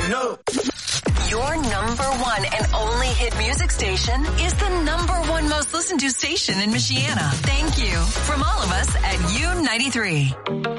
No. Your number one and only hit music station is the number one most listened to station in Michiana. Thank you from all of us at U93.